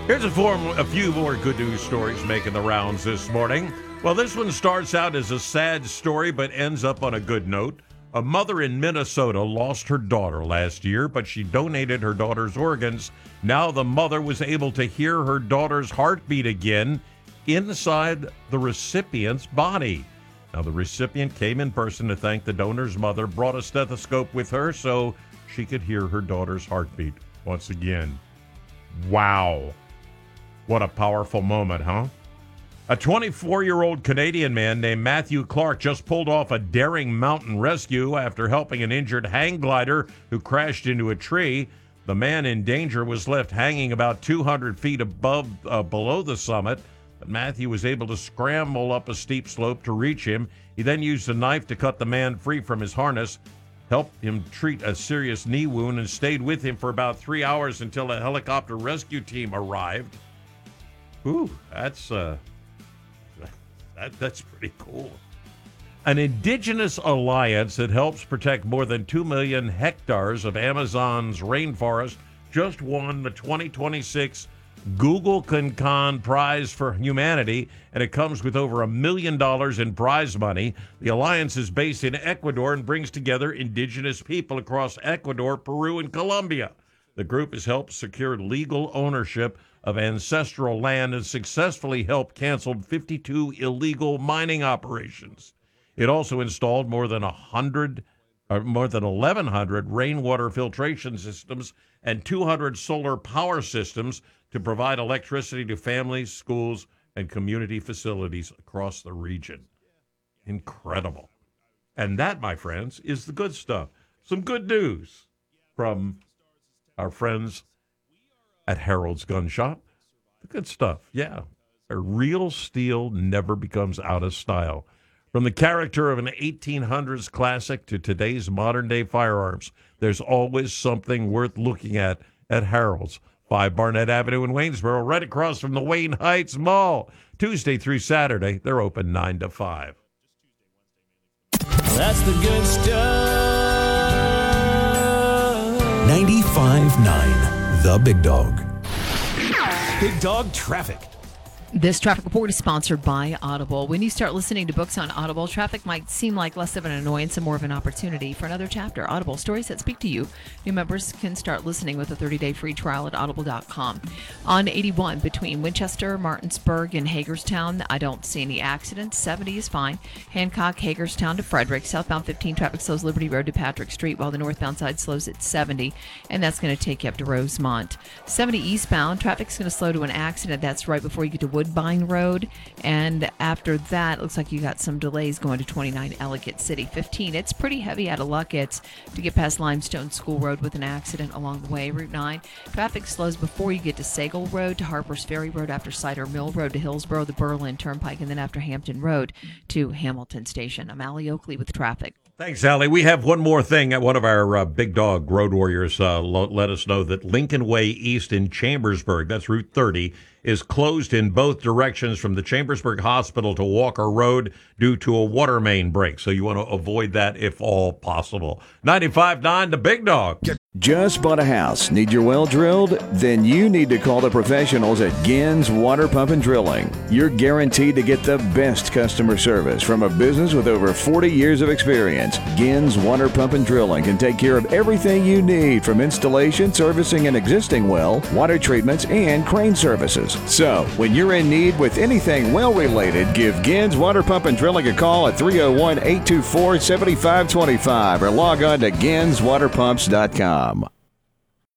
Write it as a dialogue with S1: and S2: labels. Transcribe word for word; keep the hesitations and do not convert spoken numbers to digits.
S1: Here's a, form, a few more good news stories making the rounds this morning. Well, this one starts out as a sad story but ends up on a good note. A mother in Minnesota lost her daughter last year, but she donated her daughter's organs. Now the mother was able to hear her daughter's heartbeat again inside the recipient's body. Now, the recipient came in person to thank the donor's mother, brought a stethoscope with her so she could hear her daughter's heartbeat once again. Wow. What a powerful moment, huh? A twenty-four-year-old Canadian man named Matthew Clark just pulled off a daring mountain rescue after helping an injured hang glider who crashed into a tree. The man in danger was left hanging about two hundred feet above, uh, below the summit, but Matthew was able to scramble up a steep slope to reach him. He then used a knife to cut the man free from his harness, helped him treat a serious knee wound, and stayed with him for about three hours until a helicopter rescue team arrived. Ooh, that's uh, that, that's pretty cool. An indigenous alliance that helps protect more than two million hectares of Amazon's rainforest just won the twenty twenty-six Google Kankan Prize for Humanity, and it comes with over a million dollars in prize money. The alliance is based in Ecuador and brings together indigenous people across Ecuador, Peru, and Colombia. The group has helped secure legal ownership of ancestral land and successfully helped cancel fifty-two illegal mining operations. It also installed more than one hundred, or more than eleven hundred rainwater filtration systems and two hundred solar power systems to provide electricity to families, schools, and community facilities across the region. Incredible. And that, my friends, is the good stuff. Some good news from our friends at Harold's Gun Shop. The good stuff, yeah. A real steel never becomes out of style. From the character of an eighteen hundreds classic to today's modern-day firearms, there's always something worth looking at at Harold's. five Barnett Avenue in Waynesboro, right across from the Wayne Heights Mall. Tuesday through Saturday, they're open nine to five.
S2: That's the good stuff.
S3: ninety-five point nine, The Big Dog.
S2: Big Dog Traffic.
S4: This traffic report is sponsored by Audible. When you start listening to books on Audible, traffic might seem like less of an annoyance and more of an opportunity for another chapter. Audible, stories that speak to you. New members can start listening with a thirty-day free trial at audible dot com. On eighty-one, between Winchester, Martinsburg, and Hagerstown, I don't see any accidents. seventy is fine. Hancock, Hagerstown to Frederick. Southbound fifteen, traffic slows Liberty Road to Patrick Street, while the northbound side slows at seventy, and that's going to take you up to Rosemont. seventy eastbound, traffic's going to slow to an accident. That's right before you get to Woodbine Road, and after that, it looks like you got some delays going to twenty-nine Ellicott City. fifteen, it's pretty heavy out of Luckett's to get past Limestone School Road with an accident along the way. Route nine, traffic slows before you get to Sagal Road to Harper's Ferry Road, after Cider Mill Road to Hillsboro, the Berlin Turnpike, and then after Hampton Road to Hamilton Station. I'm Allie Oakley with traffic.
S1: Thanks, Allie. We have one more thing. One of our uh, Big Dog Road Warriors uh, lo- let us know that Lincoln Way East in Chambersburg, that's Route thirty, is closed in both directions from the Chambersburg Hospital to Walker Road due to a water main break. So you want to avoid that if all possible. ninety-five point nine, The Big Dog.
S5: Just bought a house? Need your well drilled? Then you need to call the professionals at Gins Water Pump and Drilling. You're guaranteed to get the best customer service from a business with over forty years of experience. Gins Water Pump and Drilling can take care of everything you need, from installation, servicing an existing well, water treatments, and crane services. So, when you're in need with anything well related, give Gins Water Pump and Drilling a call at three oh one, eight two four, seven five two five or log on to gins water pumps dot com.